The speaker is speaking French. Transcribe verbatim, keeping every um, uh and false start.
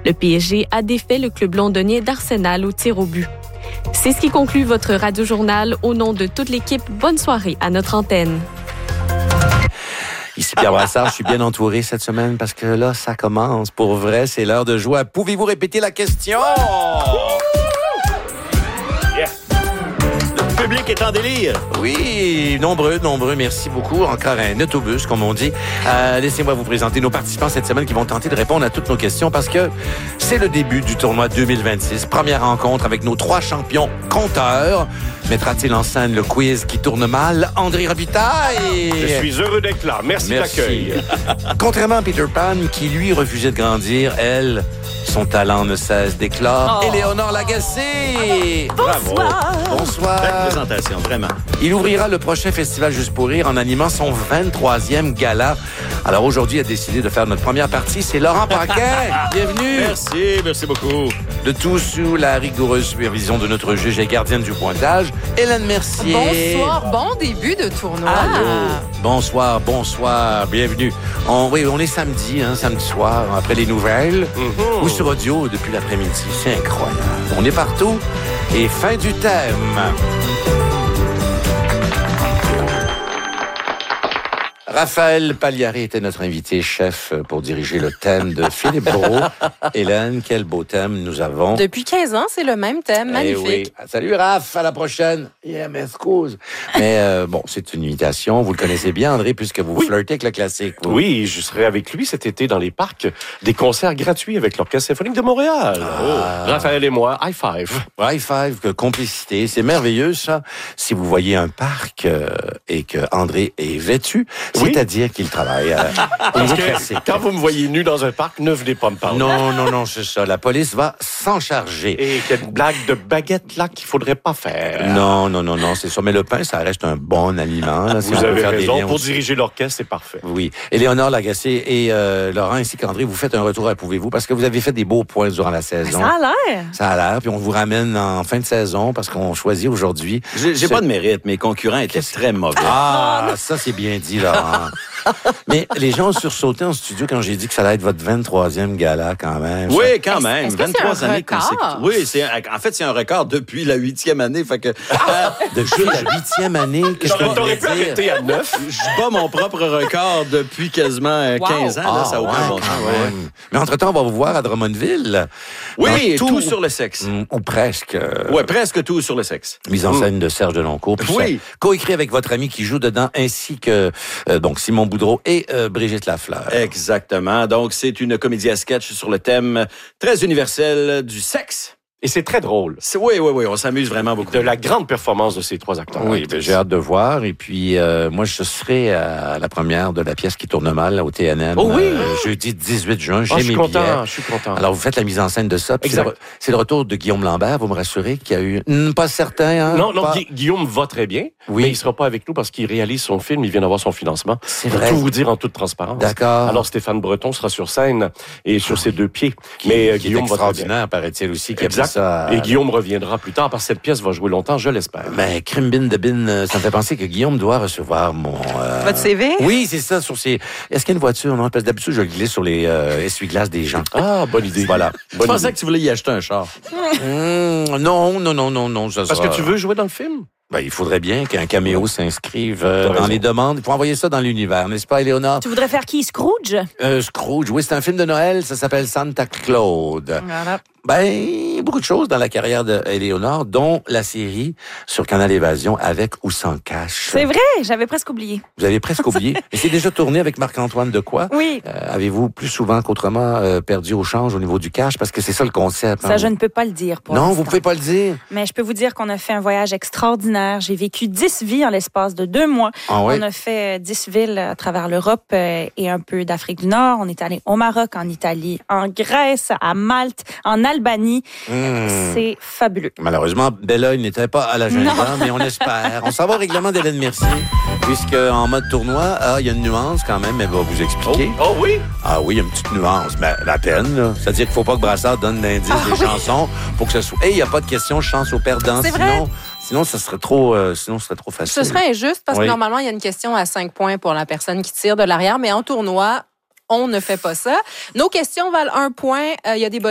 Le P S G a défait le club londonien d'Arsenal au tir au but. C'est ce qui conclut votre radio-journal. Au nom de toute l'équipe, bonne soirée à notre antenne. Ici Pierre Brassard, je suis bien entouré cette semaine parce que là, ça commence. Pour vrai, c'est l'heure de jouer. Pouvez-vous répéter la question? Yeah. Le public est en délire. Oui, nombreux, nombreux. Merci beaucoup. Encore un autobus, comme on dit. Euh, laissez-moi vous présenter nos participants cette semaine qui vont tenter de répondre à toutes nos questions parce que c'est le début du tournoi deux mille vingt-six. Première rencontre avec nos trois champions compteurs. Mettra-t-il en scène le quiz qui tourne mal? André Robitaille! Je suis heureux d'être là. Merci, Merci. de l'accueil. Contrairement à Peter Pan, qui lui refusait de grandir, elle, son talent ne cesse d'éclore. Oh. Éléonore Lagacé! Bravo. Bonsoir! Belle présentation, vraiment. Il ouvrira le prochain festival Juste pour rire en animant son vingt-troisième gala. Alors aujourd'hui, il a décidé de faire notre première partie. C'est Laurent Paquin. Bienvenue! Merci, merci beaucoup. Le tout sous la rigoureuse supervision de notre juge et gardienne du pointage, Hélène Mercier. Bonsoir, bon début de tournoi. Allô. Bonsoir, bonsoir, bienvenue. On, oui, on est samedi, hein, samedi soir, après les nouvelles, Mm-hmm. ou sur audio depuis l'après-midi. C'est incroyable. On est partout. Et fin du thème. Raphaël Pagliari était notre invité chef pour diriger le thème de Philippe Brault. Hélène, quel beau thème nous avons. Depuis quinze ans, c'est le même thème. Eh Magnifique. oui. Salut Raph, à la prochaine. Yeah, m'excuse. Mais euh, bon, c'est une imitation. Vous le connaissez bien, André, puisque vous Oui. flirtez avec le classique. vous. Oui, je serai avec lui cet été dans les parcs, des concerts gratuits avec l'Orchestre symphonique de Montréal. Ah. Oh. Raphaël et moi, high five. High five, que complicité. C'est merveilleux, ça. Si vous voyez un parc euh, et que André est vêtu, Oui. c'est-à-dire qu'il travaille euh, au Parce niveau que classique. quand vous me voyez nu dans un parc, ne venez pas me parler. Non, non, non, c'est ça. La police va s'en charger. Et qu'il y a une blague de baguette là qu'il faudrait pas faire. Non, non, non, non, c'est ça. Mais le pain, ça reste un bon aliment. Là, si on Vous peut avez faire des raison. liens Pour aussi. diriger l'orchestre, c'est parfait. Oui. Éléonore Lagacé et euh, Laurent ainsi qu'André, vous faites un retour à Pouvez-vous parce que vous avez fait des beaux points durant la saison. Ça a l'air. Ça a l'air. Puis on vous ramène en fin de saison parce qu'on choisit aujourd'hui. J'ai, j'ai ce- pas de mérite. Mes concurrents étaient très mauvais. Ah, ça c'est bien dit, Laurent. Mais les gens ont sursauté en studio quand j'ai dit que ça allait être votre vingt-troisième gala quand même. Oui, Est-ce- quand même. est-ce que c'est vingt-trois un années record? consécutives. Oui, c'est un- en fait, c'est un record depuis la huitième année. Fait que euh, Depuis la huitième année que je T'aurais t'aurais peux pu dire. arrêter à neuf. je bats mon propre record depuis quasiment euh, Wow. quinze ans. Là, ça n'a Ah, aucun ouais, bon quand sens. ouais. même. Mais entre-temps, on va vous voir à Drummondville. Oui, Dans tout, sur le sexe. Mm, Ou presque. euh, Ouais, presque tout sur le sexe. Mise en scène de Serge Deloncourt. Puis Oui. ça, coécrit avec votre ami qui joue dedans, ainsi que euh, donc Simon Boudreau et euh, Brigitte Lafleur. Exactement. Donc, c'est une comédie à sketch sur le thème très universel du sexe. Et c'est très drôle. C'est, oui, oui, oui, on s'amuse vraiment beaucoup. De la grande performance de ces trois acteurs. Oui, ben, j'ai hâte de voir. Et puis, euh, moi, je serai à la première de la pièce qui tourne mal là, au T N M. Oh oui! euh, jeudi dix-huit juin. J'ai Ah, je suis mes billets. content, je suis content. Alors, vous faites la mise en scène de ça. Puis Exact. c'est le- C'est le retour de Guillaume Lambert. Vous me rassurez qu'il y a eu... Hmm, pas certain, hein? non, non, pas- Gui- Guillaume va très bien, Oui. mais il sera pas avec nous parce qu'il réalise son film, il vient d'avoir son financement. C'est Pour vrai. tout vous dire en toute transparence. D'accord. Alors Stéphane Breton sera sur scène et sur ses deux pieds. mais euh, qui est Guillaume va très bien. extraordinaire, paraît-il aussi. Qui a Exact. fait ça à- Et Guillaume reviendra plus tard parce que cette pièce va jouer longtemps, je l'espère. Mais crime bin de bin, euh, ça me fait penser que Guillaume doit recevoir mon... euh, Votre C V? Oui, c'est ça, sur ses... Est-ce qu'il y a une voiture? Non, parce que d'habitude, je le glisse sur les euh, essuie-glaces des gens. Ah, bonne idée. Voilà. Je Bonne pensais idée. que tu voulais y acheter un char. Mmh, non, non, non, non, non. Ça Parce sera- que tu veux jouer dans le film? Ben, il faudrait bien qu'un caméo s'inscrive euh, T'as dans raison. les demandes. Il faut envoyer ça dans l'univers, n'est-ce pas, Éléonore? Tu voudrais faire qui, Scrooge? Euh, Scrooge, oui, c'est un film de Noël, ça s'appelle Santa Claude. Voilà. Ben, beaucoup de choses dans la carrière d'Éléonore, dont la série sur Canal Évasion avec ou sans cash. C'est vrai, j'avais presque oublié. Vous avez presque oublié. Et c'est déjà tourné avec Marc-Antoine Decoy. Oui, Euh, avez-vous plus souvent qu'autrement euh, perdu au change au niveau du cash? Parce que c'est ça le concept. ça, hein. je ne peux pas le dire pour Non, l'instant. vous pouvez pas le dire. Mais je peux vous dire qu'on a fait un voyage extraordinaire. J'ai vécu dix vies en l'espace de deux mois. Ah ouais? On a fait dix villes à travers l'Europe euh, et un peu d'Afrique du Nord. On est allé au Maroc, en Italie, en Grèce, à Malte, en Albanie. Mmh. C'est fabuleux. Malheureusement, Belleuil n'était pas à l'agenda, Non. mais on espère. On s'en va au règlement d'Hélène Mercier, puisque en mode tournoi, ah, il y a une nuance quand même, elle va vous Oh, expliquer. oh oui? Ah oui, il y a une petite nuance, mais la peine, là. C'est-à-dire qu'il faut pas que Brassard donne d'indices Ah, des oui. chansons pour que ce soit... Et il n'y a pas de question chance au perdant, C'est sinon... vrai. Sinon, ça serait trop, euh, sinon, ce serait trop facile. Ce serait injuste parce Oui. que normalement, il y a une question à cinq points pour la personne qui tire de l'arrière, mais en tournoi, on ne fait pas ça. Nos questions valent un point. Euh, Il y a des bonus.